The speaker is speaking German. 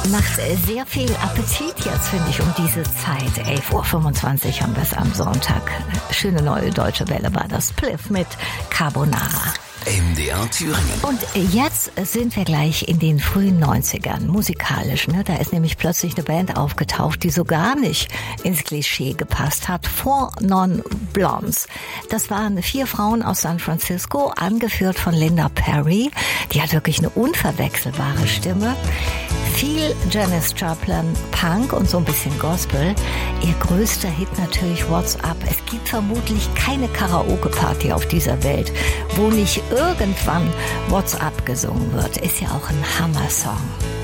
Macht sehr viel Appetit jetzt, finde ich, um diese Zeit. 11.25 Uhr haben wir es am Sonntag. Schöne neue deutsche Welle war das. Spliff mit Carbonara. MDR Thüringen. Und jetzt sind wir gleich in den frühen 90ern, musikalisch. Ne? Da ist nämlich plötzlich eine Band aufgetaucht, die so gar nicht ins Klischee gepasst hat. Four Non Blondes. Das waren 4 Frauen aus San Francisco, angeführt von Linda Perry. Die hat wirklich eine unverwechselbare Stimme. Viel Janis Joplin, Punk und so ein bisschen Gospel. Ihr größter Hit natürlich What's Up. Es gibt vermutlich keine Karaoke-Party auf dieser Welt, wo nicht irgendwann What's Up gesungen wird. Ist ja auch ein Hammer-Song.